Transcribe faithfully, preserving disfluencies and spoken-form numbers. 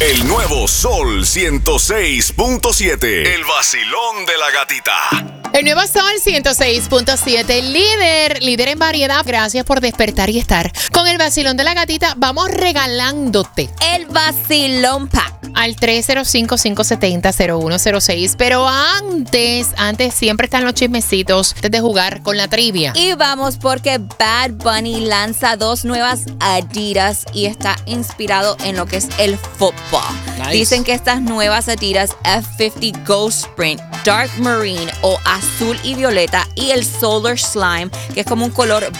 El nuevo Sol ciento seis punto siete. El vacilón de la gatita. El nuevo Sol ciento seis punto siete, líder, líder en variedad. Gracias por despertar y estar con el vacilón de la gatita. Vamos regalándote el vacilón pack al tres cero cinco, cinco siete cero, cero uno cero seis. Pero antes, antes siempre están los chismecitos antes de jugar con la trivia. Y vamos porque Bad Bunny lanza dos nuevas Adidas y está inspirado en lo que es el fútbol. Nice. Dicen que estas nuevas Adidas F cincuenta Ghost Sprint, Dark Marine o azul y violeta y el Solar Slime, que es como un color